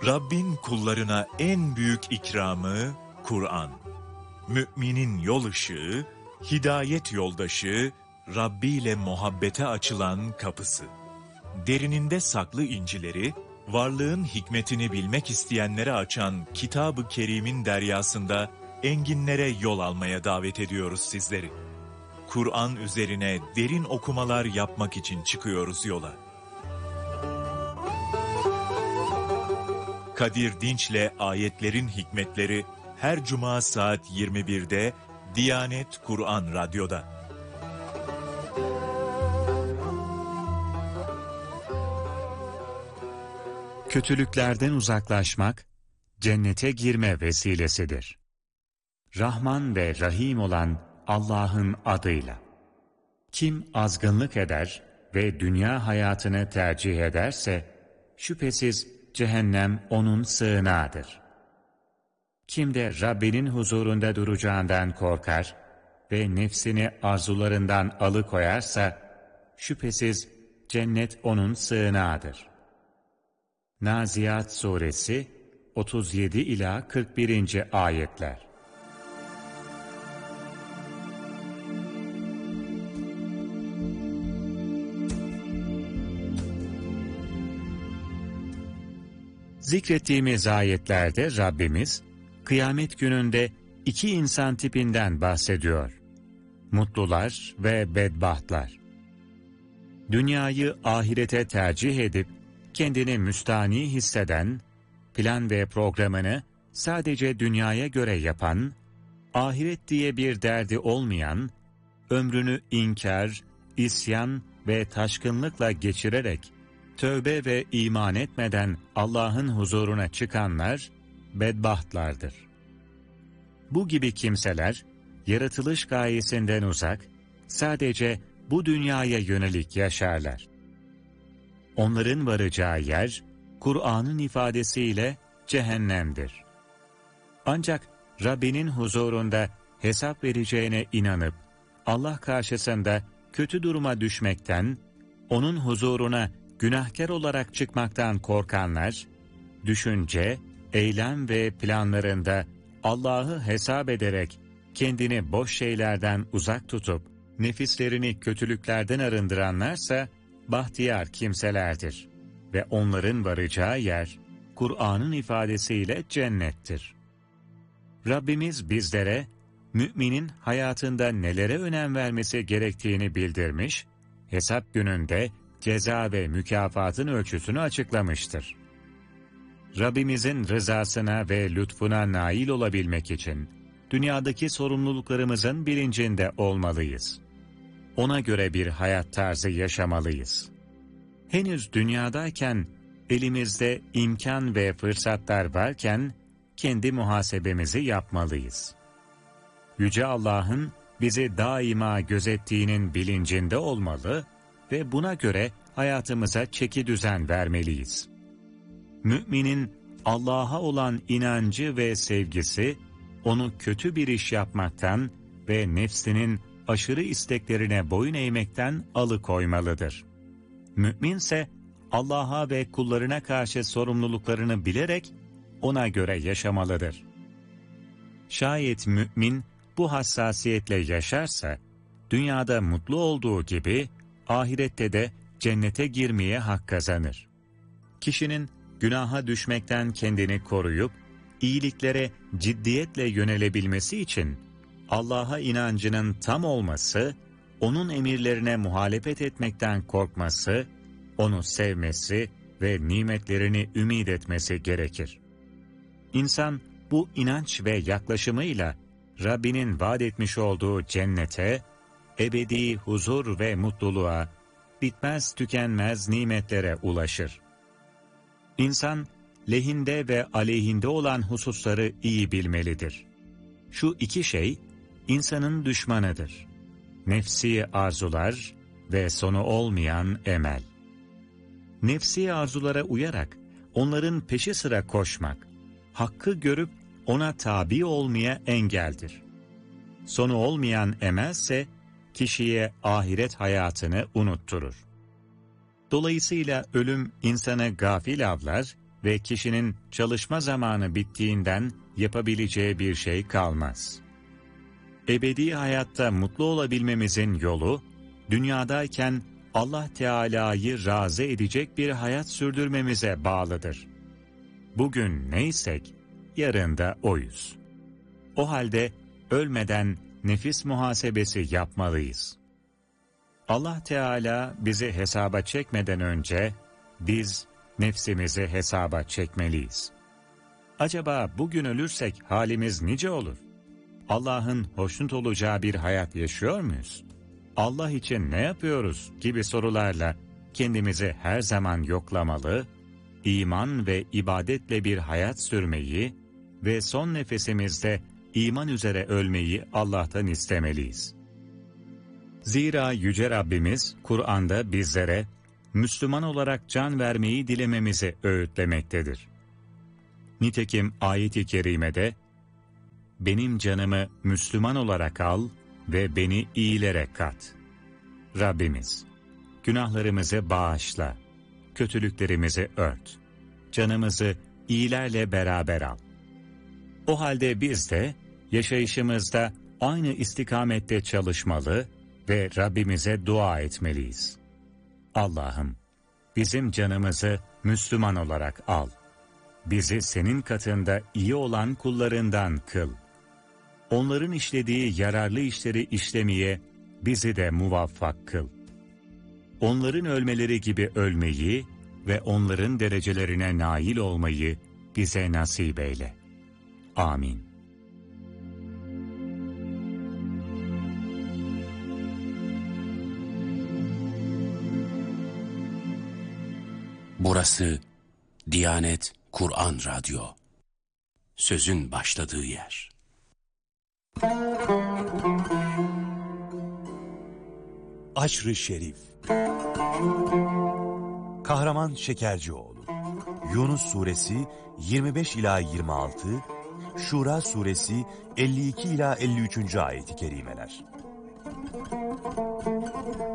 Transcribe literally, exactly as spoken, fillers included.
Rabbin kullarına en büyük ikramı Kur'an. Müminin yol ışığı, hidayet yoldaşı, Rabbi ile muhabbete açılan kapısı. Derininde saklı incileri, varlığın hikmetini bilmek isteyenlere açan Kitab-ı Kerim'in deryasında enginlere yol almaya davet ediyoruz sizleri. Kur'an üzerine derin okumalar yapmak için çıkıyoruz yola. Kadir Dinç'le Ayetlerin Hikmetleri her cuma saat yirmi birde Diyanet Kur'an Radyo'da. Kötülüklerden uzaklaşmak, cennete girme vesilesidir. Rahman ve Rahim olan Allah'ın adıyla. Kim azgınlık eder ve dünya hayatını tercih ederse, şüphesiz cehennem onun sığınağıdır. Kim de Rabbinin huzurunda duracağından korkar ve nefsini arzularından alıkoyarsa, şüphesiz cennet onun sığınağıdır. Naziyat Suresi otuz yedi ila kırk birinci ayetler. Zikrettiğimiz ayetlerde Rabbimiz, kıyamet gününde iki insan tipinden bahsediyor. Mutlular ve bedbahtlar. Dünyayı ahirete tercih edip, kendini müstani hisseden, plan ve programını sadece dünyaya göre yapan, ahiret diye bir derdi olmayan, ömrünü inkar, isyan ve taşkınlıkla geçirerek, tövbe ve iman etmeden Allah'ın huzuruna çıkanlar, bedbahtlardır. Bu gibi kimseler, yaratılış gayesinden uzak, sadece bu dünyaya yönelik yaşarlar. Onların varacağı yer, Kur'an'ın ifadesiyle cehennemdir. Ancak Rabbinin huzurunda hesap vereceğine inanıp, Allah karşısında kötü duruma düşmekten, onun huzuruna günahkar olarak çıkmaktan korkanlar, düşünce, eylem ve planlarında Allah'ı hesap ederek kendini boş şeylerden uzak tutup, nefislerini kötülüklerden arındıranlarsa, bahtiyar kimselerdir ve onların varacağı yer, Kur'an'ın ifadesiyle cennettir. Rabbimiz bizlere, müminin hayatında nelere önem vermesi gerektiğini bildirmiş, hesap gününde ceza ve mükafatın ölçüsünü açıklamıştır. Rabbimizin rızasına ve lütfuna nail olabilmek için, dünyadaki sorumluluklarımızın bilincinde olmalıyız. Ona göre bir hayat tarzı yaşamalıyız. Henüz dünyadayken, elimizde imkan ve fırsatlar varken, kendi muhasebemizi yapmalıyız. Yüce Allah'ın bizi daima gözettiğinin bilincinde olmalı ve buna göre hayatımıza çeki düzen vermeliyiz. Müminin Allah'a olan inancı ve sevgisi, onu kötü bir iş yapmaktan ve nefsinin aşırı isteklerine boyun eğmekten alıkoymalıdır. Müminse Allah'a ve kullarına karşı sorumluluklarını bilerek ona göre yaşamalıdır. Şayet mümin bu hassasiyetle yaşarsa, dünyada mutlu olduğu gibi ahirette de cennete girmeye hak kazanır. Kişinin günaha düşmekten kendini koruyup, iyiliklere ciddiyetle yönelebilmesi için, Allah'a inancının tam olması, onun emirlerine muhalefet etmekten korkması, onu sevmesi ve nimetlerini ümit etmesi gerekir. İnsan bu inanç ve yaklaşımıyla Rabbinin vaat etmiş olduğu cennete, ebedi huzur ve mutluluğa, bitmez tükenmez nimetlere ulaşır. İnsan, lehinde ve aleyhinde olan hususları iyi bilmelidir. Şu iki şey, insanın düşmanıdır. Nefsi arzular ve sonu olmayan emel. Nefsi arzulara uyarak, onların peşi sıra koşmak, hakkı görüp ona tabi olmaya engeldir. Sonu olmayan emelse, kişiye ahiret hayatını unutturur. Dolayısıyla ölüm insanı gafil avlar ve kişinin çalışma zamanı bittiğinden yapabileceği bir şey kalmaz. Ebedi hayatta mutlu olabilmemizin yolu, dünyadayken Allah Teala'yı razı edecek bir hayat sürdürmemize bağlıdır. Bugün neysek, yarın da oyuz. O halde ölmeden nefis muhasebesi yapmalıyız. Allah Teala bizi hesaba çekmeden önce, biz nefsimizi hesaba çekmeliyiz. Acaba bugün ölürsek halimiz nice olur? Allah'ın hoşnut olacağı bir hayat yaşıyor muyuz? Allah için ne yapıyoruz gibi sorularla kendimizi her zaman yoklamalı, iman ve ibadetle bir hayat sürmeyi ve son nefesimizde iman üzere ölmeyi Allah'tan istemeliyiz. Zira Yüce Rabbimiz Kur'an'da bizlere Müslüman olarak can vermeyi dilememizi öğütlemektedir. Nitekim ayet-i kerimede, "Benim canımı Müslüman olarak al ve beni iyilere kat." Rabbimiz, günahlarımızı bağışla, kötülüklerimizi ört, canımızı iyilerle beraber al. O halde biz de yaşayışımızda aynı istikamette çalışmalı ve Rabbimize dua etmeliyiz. Allah'ım, bizim canımızı Müslüman olarak al. Bizi senin katında iyi olan kullarından kıl. Onların işlediği yararlı işleri işlemeye bizi de muvaffak kıl. Onların ölmeleri gibi ölmeyi ve onların derecelerine nail olmayı bize nasip eyle. Amin. Burası Diyanet Kur'an Radyo. Sözün başladığı yer. Aşr-ı Şerif. Kahraman Şekercioğlu. Yunus Suresi yirmi beş ila yirmi altı, Şura Suresi elli iki ila elli üç. ayet-i kerimeler.